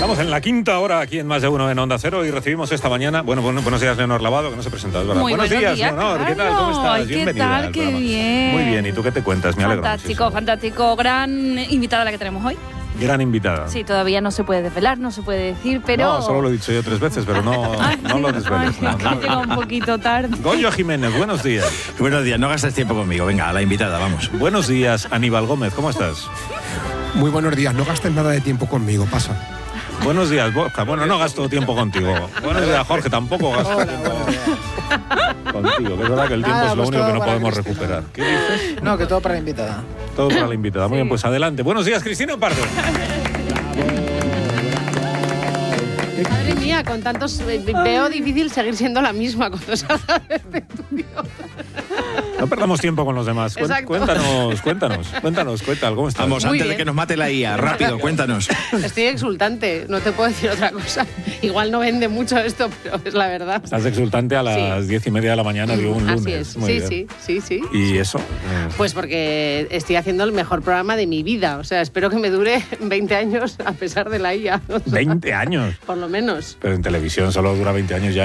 Estamos en la quinta hora aquí en Más de Uno en Onda Cero y recibimos esta mañana... buenos días, Leonor Lavado, que no se presenta, es verdad. Muy buenos días, Leonor. claro. ¿Qué tal? ¿Cómo estás? Ay, Bienvenida. ¿qué tal? Qué bien. Muy bien. ¿Y tú qué te cuentas? Me alegro Fantástico, muchísimo. fantástico. Gran invitada la que tenemos hoy. Gran invitada. Sí, todavía no se puede desvelar, no se puede decir, pero... No, solo lo he dicho yo 3 veces, pero no lo desveles. Ay, que llega un poquito tarde. Goyo Jiménez, buenos días. Buenos días, no gastes tiempo conmigo. Venga, a la invitada, vamos. Buenos días, Aníbal Gómez, ¿cómo estás? Muy buenos días, no gastes nada de tiempo conmigo, pasa. Buenos días, Borja. Bueno, no gasto tiempo contigo. Buenos días, Jorge, tampoco gasto tiempo contigo. Que es verdad que el tiempo es lo pues único que todo no para podemos Cristina. recuperar. ¿Qué dices? No, que todo para la invitada. Todo para la invitada. Muy bien, pues adelante. Buenos días, Cristina Pardo. Madre mía, con tantos... veo difícil seguir siendo la misma cuando salga de este estudio. No perdamos tiempo con los demás. Exacto. Cuéntanos, ¿cómo estás? Vamos, Muy antes de bien. que nos mate la IA, rápido, cuéntanos. Estoy exultante, no te puedo decir otra cosa. Igual no vende mucho esto, pero es la verdad. Estás exultante a las 10:30 de la mañana de un lunes. Así es, Muy sí, bien. sí. ¿Y eso? Pues porque estoy haciendo el mejor programa de mi vida. O sea, espero que me dure 20 años a pesar de la IA. O sea, 20 años. Por lo menos. Pero en televisión solo dura 20 años ya.